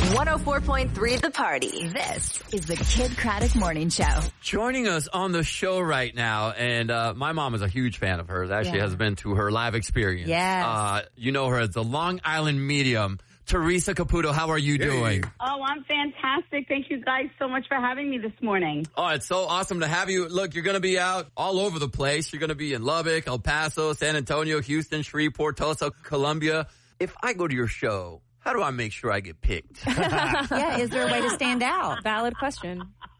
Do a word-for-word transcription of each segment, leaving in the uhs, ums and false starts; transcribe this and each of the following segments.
one oh four point three The Party. This is the Kid Craddock Morning Show. Joining us on the show right now, and uh, my mom is a huge fan of hers. Actually, Yeah. has been to her live experience. Yes. Uh, you know her as the Long Island medium. Teresa Caputo, how are you doing? Oh, I'm fantastic. Thank you guys so much for having me this morning. Oh, it's so awesome to have you. Look, you're going to be out all over the place. You're going to be in Lubbock, El Paso, San Antonio, Houston, Shreveport, Tulsa, Columbia. If I go to your show, how do I make sure I get picked? Yeah, is there a way to stand out? Valid question.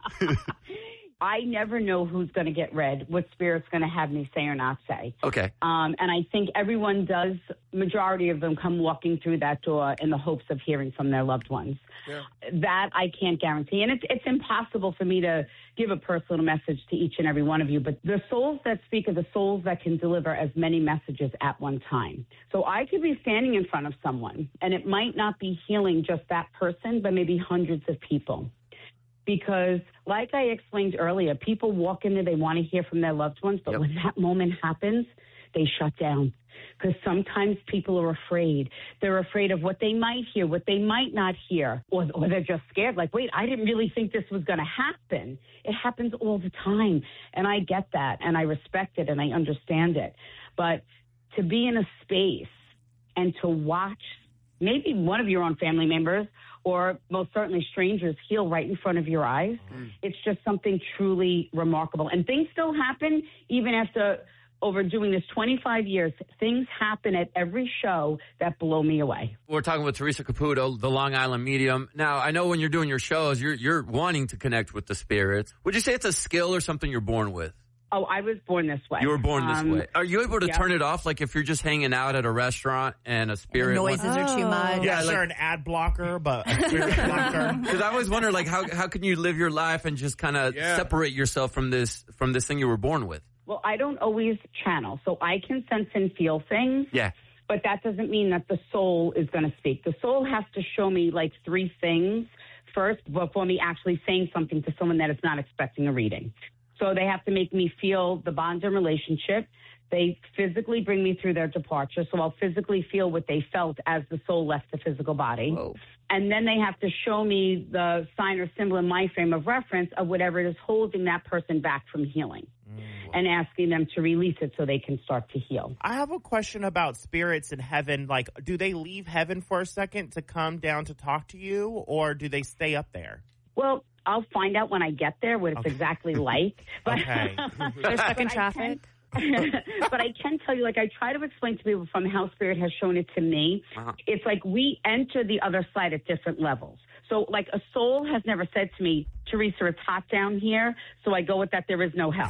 I never know who's going to get read, what spirit's going to have me say or not say. Okay. Um, and I think everyone does, majority of them come walking through that door in the hopes of hearing from their loved ones. Yeah. That I can't guarantee. And it's, it's impossible for me to give a personal message to each and every one of you. But the souls that speak are the souls that can deliver as many messages at one time. So I could be standing in front of someone, and it might not be healing just that person, but maybe hundreds of people. Because like I explained earlier, people walk in there, they want to hear from their loved ones, but Yep. when that moment happens, they shut down. Because sometimes people are afraid. They're afraid of what they might hear, what they might not hear, or, or they're just scared. Like, wait, I didn't really think this was going to happen. It happens all the time. And I get that, and I respect it, and I understand it. But to be in a space and to watch maybe one of your own family members or most certainly strangers heal right in front of your eyes, mm. it's just something truly remarkable. And things still happen even after over doing this twenty-five years. Things happen at every show that blow me away. We're talking with Teresa Caputo, the Long Island medium. Now, I know when you're doing your shows, you're you're wanting to connect with the spirits. Would you say it's a skill or something you're born with? Oh, I was born this way. You were born this um, way. Are you able to yeah. turn it off? Like if you're just hanging out at a restaurant and a spirit... The noises wants- are too much. Yeah, Yeah, sure, like- an ad blocker, but a spirit blocker. Because I always wonder, like, how how can you live your life and just kind of Yeah. separate yourself from this from this thing you were born with? Well, I don't always channel, so I can sense and feel things. Yeah. But that doesn't mean that the soul is going to speak. The soul has to show me like three things first before me actually saying something to someone that is not expecting a reading. So they have to make me feel the bond and relationship. They physically bring me through their departure. So I'll physically feel what they felt as the soul left the physical body. Whoa. And then they have to show me the sign or symbol in my frame of reference of whatever it is holding that person back from healing mm. and asking them to release it so they can start to heal. I have a question about spirits in heaven. Like, do they leave heaven for a second to come down to talk to you, or do they stay up there? Well, I'll find out when I get there what it's Okay. exactly like. But, Okay. They're stuck in but I traffic. can- but I can tell you, like I try to explain to people from how Spirit has shown it to me, Uh-huh. it's like we enter the other side at different levels. So like a soul has never said to me, Teresa, it's hot down here, so I go with that there is no hell.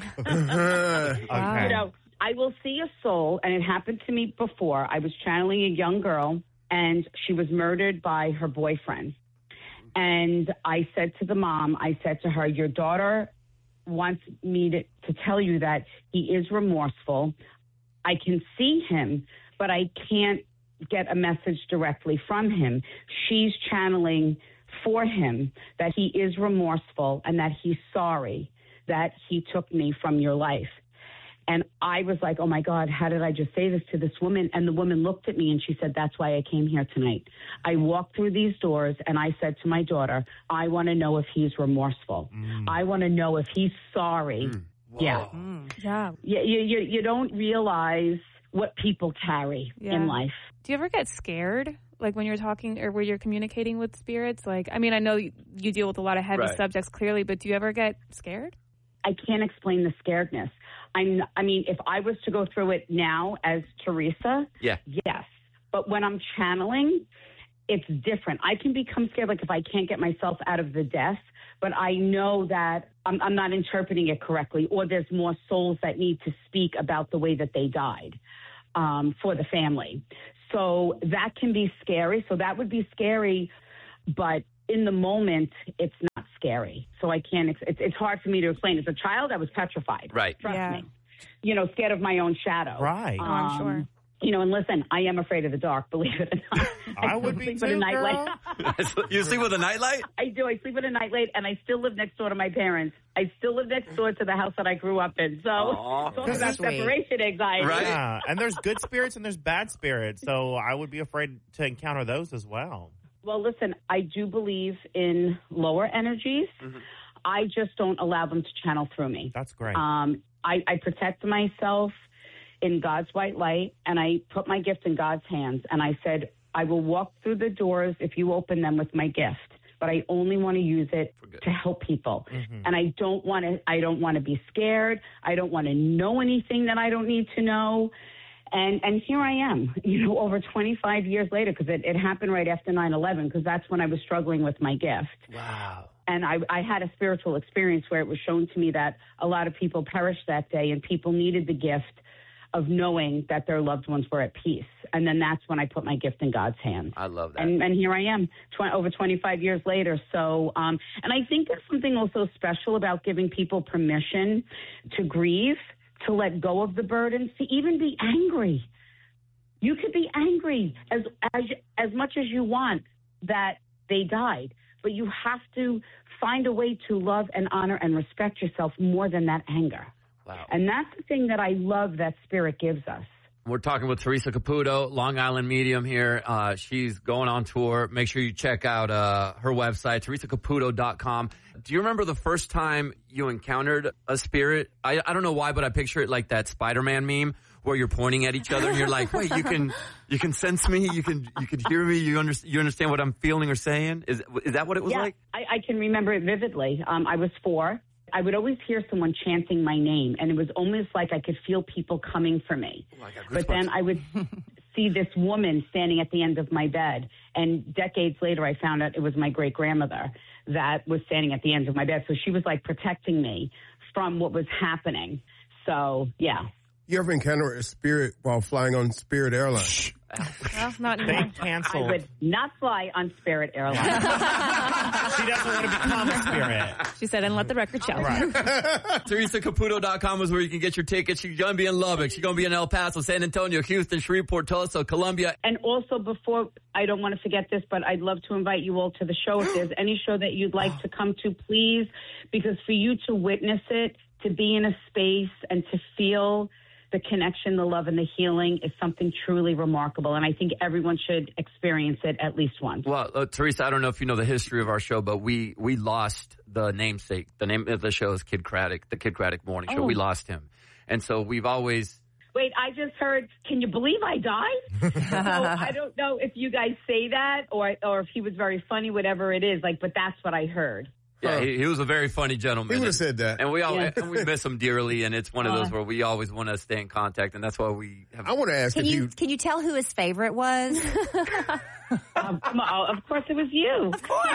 Okay. You know, I will see a soul, and it happened to me before. I was channeling a young girl, and she was murdered by her boyfriend. And I said to the mom, I said to her, your daughter wants me to, to tell you that he is remorseful. I can see him, but I can't get a message directly from him. She's channeling for him that he is remorseful and that he's sorry that he took me from your life. And I was like, oh, my God, how did I just say this to this woman? And the woman looked at me and she said, that's why I came here tonight. I walked through these doors and I said to my daughter, I want to know if he's remorseful. Mm. I want to know if he's sorry. Mm. Yeah. Mm. Yeah. You, you, you don't realize what people carry Yeah. in life. Do you ever get scared? Like when you're talking or when you're communicating with spirits? Like, I mean, I know you, you deal with a lot of heavy Right. subjects clearly, but do you ever get scared? I can't explain the scaredness. I'm, I mean, if I was to go through it now as Teresa, Yeah. yes. But when I'm channeling, it's different. I can become scared, like if I can't get myself out of the death, but I know that I'm, I'm not interpreting it correctly, or there's more souls that need to speak about the way that they died um, for the family. So that can be scary. So that would be scary, but in the moment, it's not scary. So I can't, ex- it's, it's hard for me to explain. As a child, I was petrified. Right. Trust Yeah. me. You know, scared of my own shadow. Right. Oh, I'm sure. You know, and listen, I am afraid of the dark, believe it or not. I would be sleep with a too, nightlight. girl. You sleep with a nightlight? I do. I sleep with a nightlight, and I still live next door to my parents. I still live next door to the house that I grew up in. So, Aw. talk That's about sweet. separation anxiety. Right. Yeah, and there's good spirits and there's bad spirits, so I would be afraid to encounter those as well. Well, listen, I do believe in lower energies. Mm-hmm. I just don't allow them to channel through me. That's great. Um, I, I protect myself in God's white light, and I put my gift in God's hands. And I said, I will walk through the doors if you open them with my gift, but I only want to use it to help people. Mm-hmm. And I don't want to, I don't want to be scared. I don't want to know anything that I don't need to know. And and here I am, you know, over twenty-five years later, because it, it happened right after nine eleven, because that's when I was struggling with my gift. Wow. And I, I had a spiritual experience where it was shown to me that a lot of people perished that day, and people needed the gift of knowing that their loved ones were at peace. And then that's when I put my gift in God's hands. I love that. And, and here I am, tw- over twenty-five years later. So, um, and I think there's something also special about giving people permission to grieve, to let go of the burdens, to even be angry. You could be angry as as as much as you want that they died, but you have to find a way to love and honor and respect yourself more than that anger. Wow. And that's the thing that I love that Spirit gives us. We're talking with Teresa Caputo, Long Island medium here. Uh, she's going on tour. Make sure you check out uh, her website, teresa caputo dot com. Do you remember the first time you encountered a spirit? I, I don't know why, but I picture it like that Spider-Man meme where you're pointing at each other and you're like, wait, you can you can sense me, you can you can hear me, you, under, you understand what I'm feeling or saying? Is is that what it was yeah, like? I, I can remember it vividly. Um, I was four. I would always hear someone chanting my name, and it was almost like I could feel people coming for me. Oh, but then I would see this woman standing at the end of my bed, and decades later I found out it was my great-grandmother that was standing at the end of my bed. So she was like protecting me from what was happening. So, yeah. You ever encounter a spirit while flying on Spirit Airlines? Well, not They anymore. canceled. I would not fly on Spirit Airlines. She doesn't want to become a spirit. She said, and let the record show. Right. teresa caputo dot com is where you can get your tickets. She's going to be in Lubbock. She's going to be in El Paso, San Antonio, Houston, Shreveport, Tulsa, Columbia. And also, before, I don't want to forget this, but I'd love to invite you all to the show. If there's any show that you'd like to come to, please, because for you to witness it, to be in a space and to feel the connection, the love, and the healing is something truly remarkable. And I think everyone should experience it at least once. Well, uh, Teresa, I don't know if you know the history of our show, but we, we lost the namesake. The name of the show is Kid Craddock, the Kid Craddock Morning Show. Oh. We lost him. And so we've always... Wait, I just heard, can you believe I died? So I don't know if you guys say that or or if he was very funny, whatever it is, like, but that's what I heard. Yeah, he, he was a very funny gentleman. He would have said that. And we all Yeah. and we miss him dearly, and it's one of those Uh. where we always want to stay in contact, and that's why we have... I want to ask Can if you you... can you tell who his favorite was? Um, come on, of course it was you. Of course.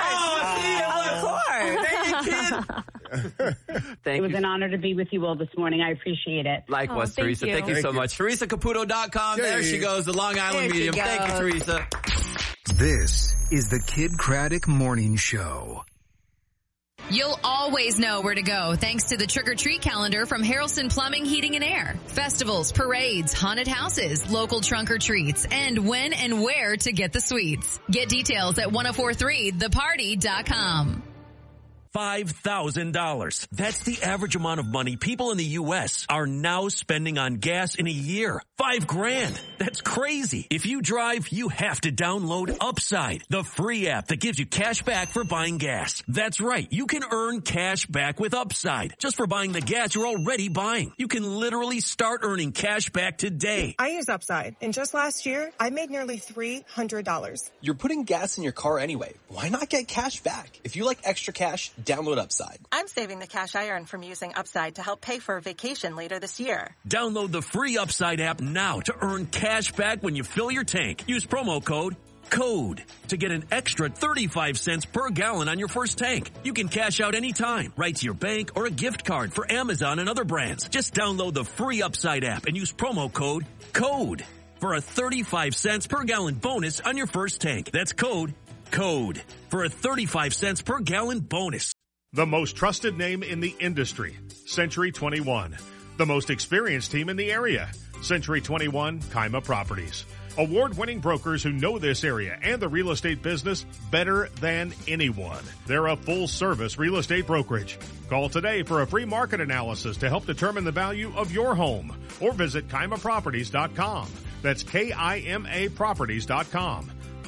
Thank It was you. an honor to be with you all this morning. I appreciate it. Likewise, Oh, thank Teresa. you. Thank you Thank so you. much. teresa caputo dot com. Yeah, there yeah, she yeah. goes, the Long Island There she medium. Thank you, goes. Teresa. This is the Kid Craddock Morning Show. You'll always know where to go thanks to the Trick or Treat calendar from Harrelson Plumbing, Heating, and Air. Festivals, parades, haunted houses, local trunk or treats, and when and where to get the sweets. Get details at ten forty-three the party dot com. five thousand dollars. That's the average amount of money people in the U S are now spending on gas in a year. Five grand. That's crazy. If you drive, you have to download Upside, the free app that gives you cash back for buying gas. That's right. You can earn cash back with Upside just for buying the gas you're already buying. You can literally start earning cash back today. I use Upside, and just last year, I made nearly three hundred dollars. You're putting gas in your car anyway. Why not get cash back? If you like extra cash, download Upside. I'm saving the cash I earn from using Upside to help pay for a vacation later this year. Download the free Upside app now to earn cash back when you fill your tank. Use promo code CODE to get an extra thirty-five cents per gallon on your first tank. You can cash out anytime, right to your bank or a gift card for Amazon and other brands. Just download the free Upside app and use promo code CODE for a thirty-five cents per gallon bonus on your first tank. That's code CODE for a thirty-five cents per gallon bonus. The most trusted name in the industry, Century twenty-one. The most experienced team in the area, Century twenty-one Kaima Properties. Award-winning brokers who know this area and the real estate business better than anyone. They're a full-service real estate brokerage. Call today for a free market analysis to help determine the value of your home or visit Kaima Properties dot com. That's K I M A Properties dot com.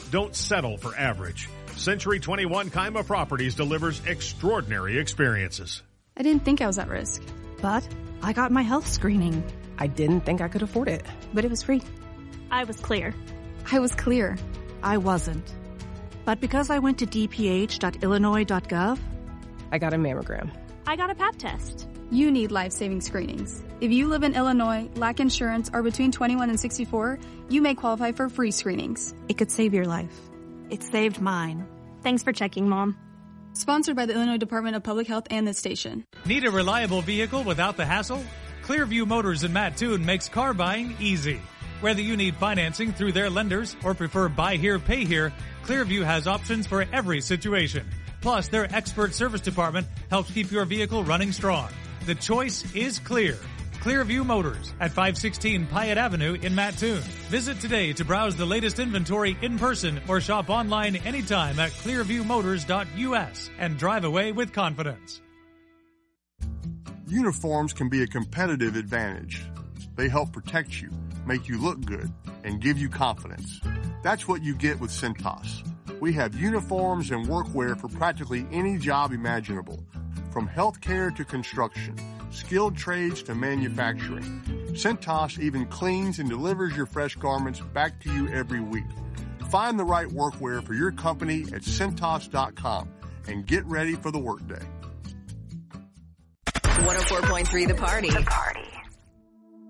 Don't settle for average. Century twenty-one Kaima Properties delivers extraordinary experiences. I didn't think I was at risk, but I got my health screening. I didn't think I could afford it, but it was free. I was clear. I was clear. I wasn't. But because I went to d p h dot illinois dot gov, I got a mammogram. I got a pap test. You need life-saving screenings. If you live in Illinois, lack insurance, or between twenty-one and sixty-four, you may qualify for free screenings. It could save your life. It saved mine. Thanks for checking, Mom. Sponsored by the Illinois Department of Public Health and this station. Need a reliable vehicle without the hassle? Clearview Motors in Mattoon makes car buying easy. Whether you need financing through their lenders or prefer buy here, pay here, Clearview has options for every situation. Plus, their expert service department helps keep your vehicle running strong. The choice is clear. Clearview Motors at five sixteen Pyatt Avenue in Mattoon. Visit today to browse the latest inventory in person or shop online anytime at clearview motors dot u s and drive away with confidence. Uniforms can be a competitive advantage. They help protect you, make you look good, and give you confidence. That's what you get with Cintas. We have uniforms and workwear for practically any job imaginable, from healthcare to construction, skilled trades to manufacturing. Cintas even cleans and delivers your fresh garments back to you every week. Find the right workwear for your company at Cintas dot com and get ready for the workday. one oh four point three The Party. The Party.